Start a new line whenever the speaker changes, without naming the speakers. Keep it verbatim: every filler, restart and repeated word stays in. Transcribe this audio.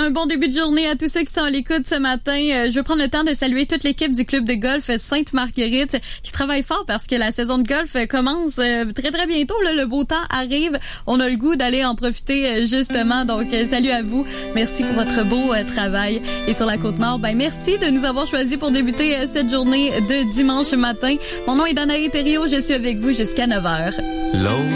Un bon début de journée à tous ceux qui sont à l'écoute ce matin. Euh, je veux prendre le temps de saluer toute l'équipe du club de golf Sainte-Marguerite qui travaille fort parce que la saison de golf commence euh, très très bientôt. Là, le beau temps arrive. On a le goût d'aller en profiter euh, justement. Donc, euh, salut à vous. Merci pour votre beau euh, travail. Et sur la Côte-Nord, ben merci de nous avoir choisis pour débuter euh, cette journée de dimanche matin. Mon nom est Danae Thériault. Je suis avec vous jusqu'à neuf heures.